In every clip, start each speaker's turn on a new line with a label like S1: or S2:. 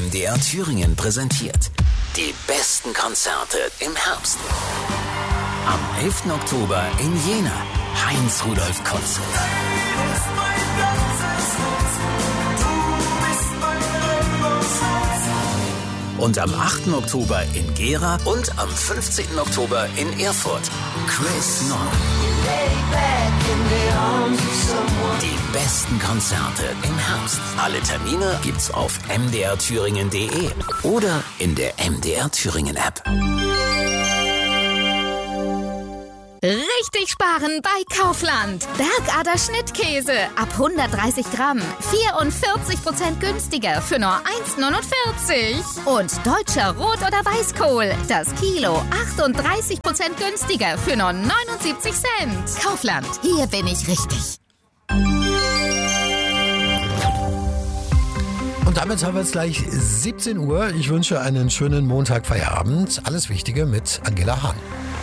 S1: MDR Thüringen präsentiert die besten Konzerte im Herbst. Am 11. Oktober in Jena, Heinz-Rudolf Kunze. Und am 8. Oktober in Gera und am 15. Oktober in Erfurt, Chris Nord. Die besten Konzerte im Herbst. Alle Termine gibt's auf mdrthüringen.de oder in der MDR Thüringen App.
S2: Richtig sparen bei Kaufland. Bergader Schnittkäse ab 130 Gramm. 44% günstiger für nur 1,49. Und deutscher Rot- oder Weißkohl. Das Kilo 38% günstiger für nur 79 Cent. Kaufland, hier bin ich richtig.
S3: Und damit haben wir jetzt gleich 17 Uhr. Ich wünsche einen schönen Montagfeierabend. Alles Wichtige mit Angela Hahn.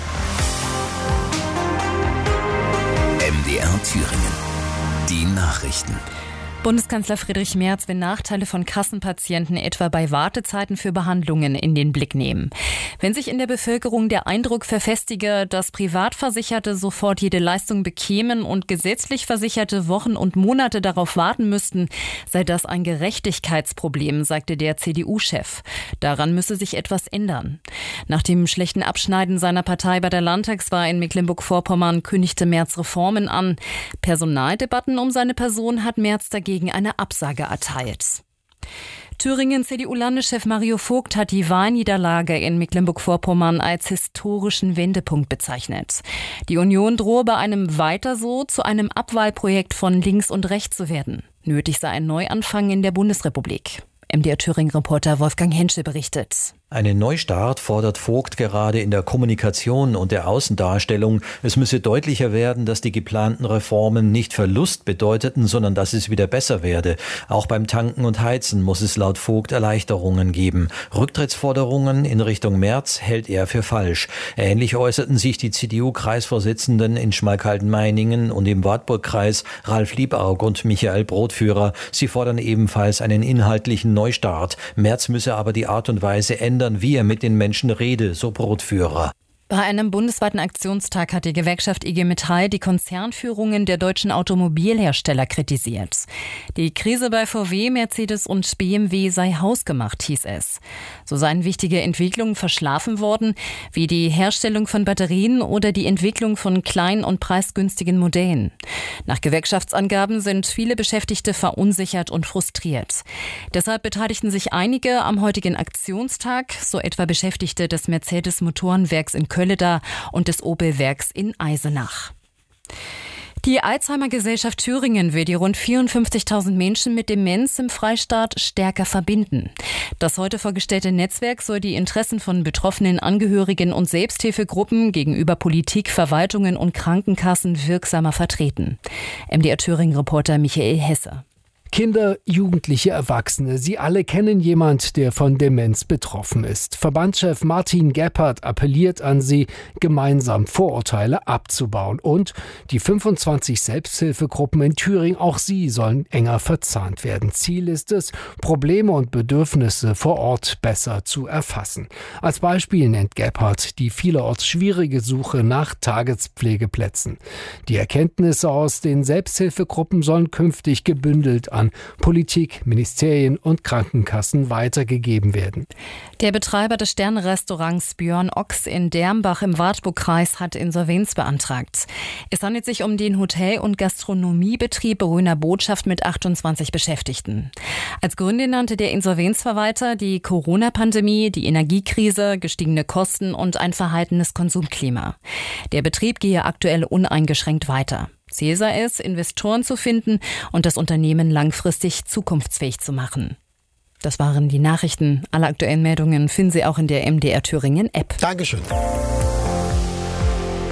S1: MDR Thüringen. Die Nachrichten.
S4: Bundeskanzler Friedrich Merz will Nachteile von Kassenpatienten etwa bei Wartezeiten für Behandlungen in den Blick nehmen. Wenn sich in der Bevölkerung der Eindruck verfestige, dass Privatversicherte sofort jede Leistung bekämen und gesetzlich Versicherte Wochen und Monate darauf warten müssten, sei das ein Gerechtigkeitsproblem, sagte der CDU-Chef. Daran müsse sich etwas ändern. Nach dem schlechten Abschneiden seiner Partei bei der Landtagswahl in Mecklenburg-Vorpommern kündigte Merz Reformen an. Personaldebatten um seine Person hat Merz dagegen eine Absage erteilt. Thüringen-CDU-Landeschef Mario Vogt hat die Wahlniederlage in Mecklenburg-Vorpommern als historischen Wendepunkt bezeichnet. Die Union drohe bei einem Weiter so zu einem Abwahlprojekt von links und rechts zu werden. Nötig sei ein Neuanfang in der Bundesrepublik. MDR Thüringen-Reporter Wolfgang Henschel berichtet.
S5: Einen Neustart fordert Vogt gerade in der Kommunikation und der Außendarstellung. Es müsse deutlicher werden, dass die geplanten Reformen nicht Verlust bedeuteten, sondern dass es wieder besser werde. Auch beim Tanken und Heizen muss es laut Vogt Erleichterungen geben. Rücktrittsforderungen in Richtung Merz hält er für falsch. Ähnlich äußerten sich die CDU-Kreisvorsitzenden in Schmalkalden-Meiningen und im Wartburg-Kreis Ralf Liebaug und Michael Brotführer. Sie fordern ebenfalls einen inhaltlichen Neustart. Merz müsse aber die Art und Weise ändern, wie er mit den Menschen rede, so Brotführer.
S4: Bei einem bundesweiten Aktionstag hat die Gewerkschaft IG Metall die Konzernführungen der deutschen Automobilhersteller kritisiert. Die Krise bei VW, Mercedes und BMW sei hausgemacht, hieß es. So seien wichtige Entwicklungen verschlafen worden, wie die Herstellung von Batterien oder die Entwicklung von kleinen und preisgünstigen Modellen. Nach Gewerkschaftsangaben sind viele Beschäftigte verunsichert und frustriert. Deshalb beteiligten sich einige am heutigen Aktionstag, so etwa Beschäftigte des Mercedes-Motorenwerks in Kölleda und des Opel-Werks in Eisenach. Die Alzheimer-Gesellschaft Thüringen will die rund 54.000 Menschen mit Demenz im Freistaat stärker verbinden. Das heute vorgestellte Netzwerk soll die Interessen von betroffenen Angehörigen und Selbsthilfegruppen gegenüber Politik, Verwaltungen und Krankenkassen wirksamer vertreten. MDR Thüringen-Reporter Michael Hesse.
S6: Kinder, Jugendliche, Erwachsene, sie alle kennen jemand, der von Demenz betroffen ist. Verbandschef Martin Gebhardt appelliert an sie, gemeinsam Vorurteile abzubauen. Und die 25 Selbsthilfegruppen in Thüringen, auch sie sollen enger verzahnt werden. Ziel ist es, Probleme und Bedürfnisse vor Ort besser zu erfassen. Als Beispiel nennt Gebhardt die vielerorts schwierige Suche nach Tagespflegeplätzen. Die Erkenntnisse aus den Selbsthilfegruppen sollen künftig gebündelt an Politik, Ministerien und Krankenkassen weitergegeben werden.
S4: Der Betreiber des Sterne-Restaurants Björn Ochs in Dermbach im Wartburg-Kreis hat Insolvenz beantragt. Es handelt sich um den Hotel- und Gastronomiebetrieb Röner Botschaft mit 28 Beschäftigten. Als Gründe nannte der Insolvenzverwalter die Corona-Pandemie, die Energiekrise, gestiegene Kosten und ein verhaltenes Konsumklima. Der Betrieb gehe aktuell uneingeschränkt weiter. Ziel sei es, Investoren zu finden und das Unternehmen langfristig zukunftsfähig zu machen. Das waren die Nachrichten. Alle aktuellen Meldungen finden Sie auch in der MDR Thüringen App.
S3: Dankeschön.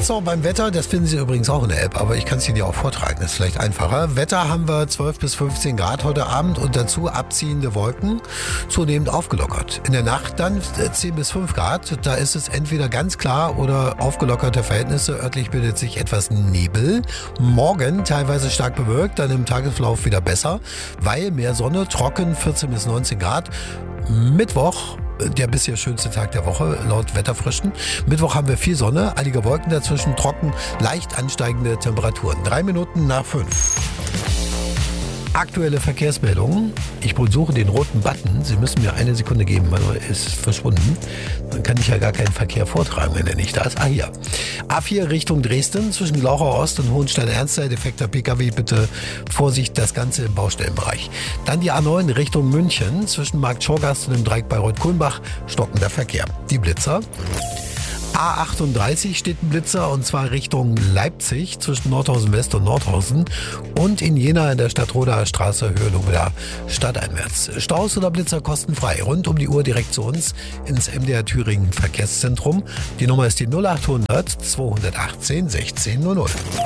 S3: Jetzt noch beim Wetter, das finden Sie übrigens auch in der App, aber ich kann es Ihnen ja auch vortragen, das ist vielleicht einfacher. Wetter haben wir 12 bis 15 Grad heute Abend und dazu abziehende Wolken, zunehmend aufgelockert. In der Nacht dann 10 bis 5 Grad, da ist es entweder ganz klar oder aufgelockerte Verhältnisse. Örtlich bildet sich etwas Nebel. Morgen teilweise stark bewölkt, dann im Tagesverlauf wieder besser, weil mehr Sonne, trocken 14 bis 19 Grad. Mittwoch, der bisher schönste Tag der Woche, laut Wetterfrischen. Mittwoch haben wir viel Sonne, einige Wolken dazwischen, trocken, leicht ansteigende Temperaturen. 3 Minuten nach 5. Aktuelle Verkehrsmeldungen. Ich suche den roten Button. Sie müssen mir eine Sekunde geben, weil er ist verschwunden. Dann kann ich ja gar keinen Verkehr vortragen, wenn er nicht da ist. Ah, hier. A4 Richtung Dresden zwischen Glauchau Ost und Hohenstein-Ernstthal. Defekter Pkw, bitte Vorsicht, das Ganze im Baustellenbereich. Dann die A9 Richtung München zwischen Markt-Schorgast und dem Dreieck Bayreuth-Kulmbach. Stockender Verkehr. Die Blitzer. A38 steht ein Blitzer und zwar Richtung Leipzig zwischen Nordhausen West und Nordhausen und in Jena in der Stadtrodaer Straße Höhe Lobeda stadteinwärts. Staus oder Blitzer kostenfrei. Rund um die Uhr direkt zu uns ins MDR Thüringen Verkehrszentrum. Die Nummer ist die 0800 218 1600.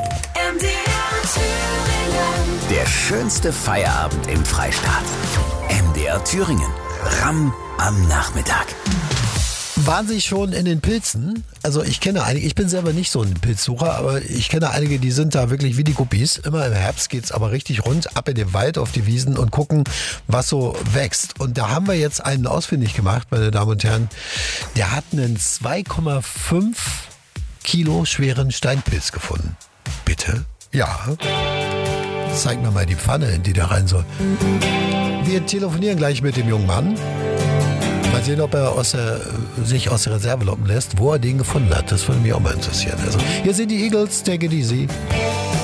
S1: Der schönste Feierabend im Freistaat. MDR Thüringen. Ramm am Nachmittag.
S3: Waren Sie schon in den Pilzen? Also ich kenne einige, ich bin selber nicht so ein Pilzsucher, aber ich kenne einige, die sind da wirklich wie die Guppies. Immer im Herbst geht's aber richtig rund, ab in den Wald, auf die Wiesen und gucken, was so wächst. Und da haben wir jetzt einen ausfindig gemacht, meine Damen und Herren. Der hat einen 2,5 Kilo schweren Steinpilz gefunden. Bitte? Ja. Zeig mir mal die Pfanne, in die da rein soll. Wir telefonieren gleich mit dem jungen Mann. Mal sehen, ob er sich aus der Reserve locken lässt, wo er den gefunden hat. Das würde mich auch mal interessieren. Also, hier sind die Eagles, take it easy.